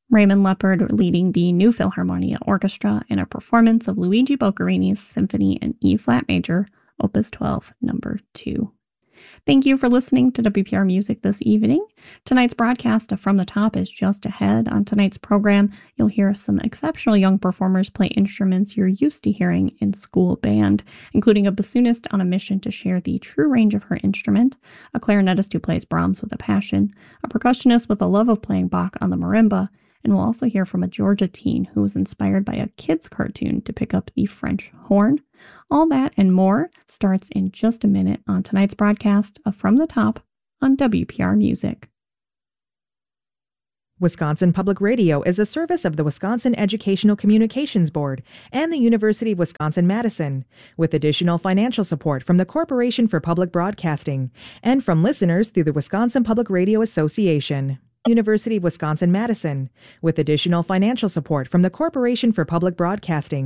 Raymond Leppard leading the New Philharmonia Orchestra in a performance of Luigi Boccherini's Symphony in E-flat major, Opus 12, number 2. Thank you for listening to WPR Music this evening. Tonight's broadcast of From the Top is just ahead. On tonight's program, you'll hear some exceptional young performers play instruments you're used to hearing in school band, including a bassoonist on a mission to share the true range of her instrument, a clarinetist who plays Brahms with a passion, a percussionist with a love of playing Bach on the marimba, and we'll also hear from a Georgia teen who was inspired by a kid's cartoon to pick up the French horn. All that and more starts in just a minute on tonight's broadcast of From the Top on WPR Music. Wisconsin Public Radio is a service of the Wisconsin Educational Communications Board and the University of Wisconsin-Madison, with additional financial support from the Corporation for Public Broadcasting and from listeners through the Wisconsin Public Radio Association. University of Wisconsin-Madison, with additional financial support from the Corporation for Public Broadcasting